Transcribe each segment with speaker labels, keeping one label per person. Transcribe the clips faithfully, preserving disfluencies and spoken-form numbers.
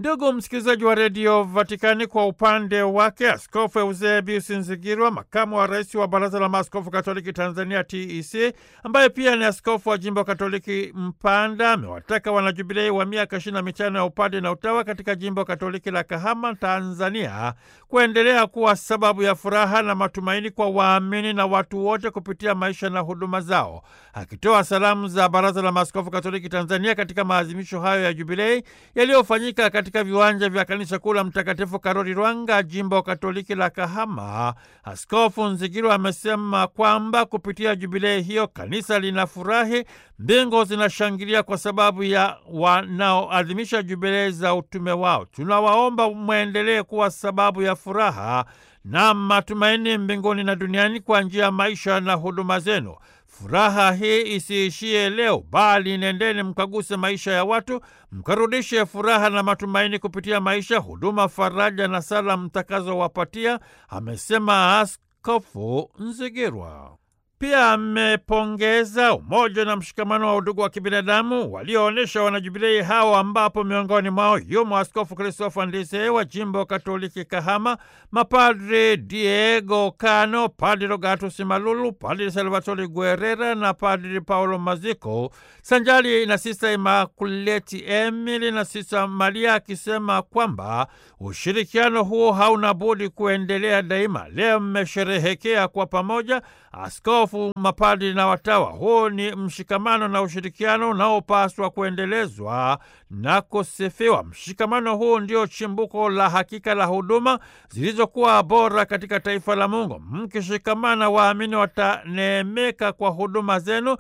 Speaker 1: Ndugu msikilizaji wa redio Vatikani, kwa upande wake Askofu Eusebius Nzigirwa, makamu wa rais wa Baraza la Maaskofu Katoliki Tanzania T E C, ambaye pia ni askofu wa jimbo Katoliki Mpanda, amewataka wanajubilei wa miaka ishirini na mitano ya upade na utawa katika jimbo Katoliki la Kahama, Tanzania, kuendelea kuwa sababu ya furaha na matumaini kwa waamini na watu wote kupitia maisha na huduma zao. Akitoa salamu za Baraza la Maaskofu Katoliki Tanzania katika maadhimisho hayo ya jubilei yaliyofanyika katika viwanja vya kanisa kuu la Mtakatifu Karoli Lwanga, jimbo Katoliki la Kahama, Askofu Nzigirwa amesema kwamba kupitia jubilei hiyo kanisa linafurahi, mbingu zinashangilia kwa sababu ya wanaoadhimisha jubilei za utume wao. Tunawaomba mwendelee kuwa sababu ya furaha na matumaini mbinguni na duniani kwa njia ya maisha na huduma zenu. Furaha hii isiishie leo, bali nendeni mkaguse maisha ya watu, mkarudishe furaha na matumaini kupitia maisha, huduma, faraja na sala mtakazowapatia, amesema Askofu Nzigirwa. Pia amepongeza umoja na mshikamano wa udugu wa kibinadamu walioonyesha wanajubilei hao, ambapo miongoni mwao yumo Askofu Christopher Ndise wa jimbo Katoliki Kahama, mapadri Diego Cano, Padri Rogatus Malulu, Padri Salvatore Guerrera na Padri Paulo Maziko, sanjali na Sista Imakuleti Emily na Sista Maria, akisema kwamba ushirikiano huo hauna budi kuendelea daima. Leo mmesherehekea kwa pamoja askofu, mapadri na watawa. Huu ni mshikamano na ushirikiano unaopaswa kuendelezwa na kusifiwa. Mshikamano huu ndio chimbuko la hakika la huduma zilizokuwa bora katika taifa la Mungu. Mkishikamana, waamini wataneemeka kwa huduma zenu,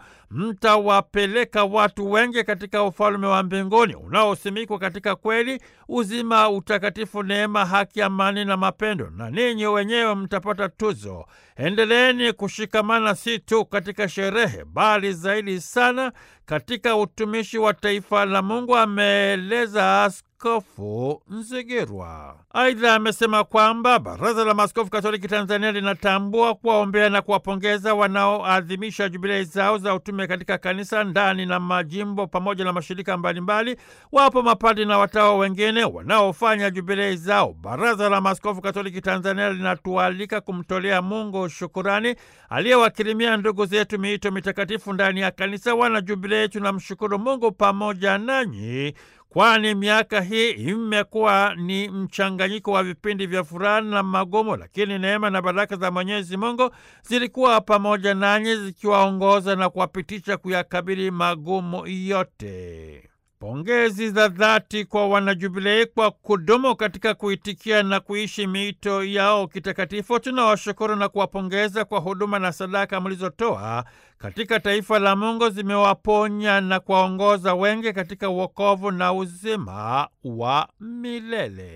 Speaker 1: mtawapeleka watu wengi katika ufalme wa mbinguni unaosimikwa katika kweli, uzima, utakatifu, neema, haki, amani na mapendo, na ninyi wenyewe mtapata tuzo. Endeleeni kushikamana si tu katika sherehe, bali zaidi sana katika utumishi wa taifa la Mungu, ameeleza Askofu Nzigirwa. Aidha, amesema kwamba Baraza la Maaskofu Katoliki Tanzania linatambua, kuwaombea na kuwapongeza wanaoadhimisha jubilei zao za utume katika kanisa ndani na majimbo pamoja na mashirika mbalimbali. Wapo mapadri na watawa wengine wanaofanya jubilei zao. Baraza la Maaskofu Katoliki Tanzania linatualika kumtolea Mungu shukurani aliyewakirimia ndugu zetu miito mitakatifu ndani ya kanisa. Wana jubilei, tunamshukuru Mungu pamoja nanyi, kwani miaka hii imekuwa ni mchanganyiko wa vipindi vya furaha na magumu, lakini neema na baraka za Mwenyezi Mungu zilikuwa pamoja nanyi, zikiwaongoza na kuwapitisha kuyakabili magumu yote. Pongezi za dhati kwa wanajubilei kwa kudumu katika kuitikia na kuishi miito yao kitakatifu. Tunawashukuru na kuwapongeza kwa huduma na sadaka mlizotoa katika taifa la Mungu, zimewaponya na kuwaongoza wengi katika wokovu na uzima wa milele.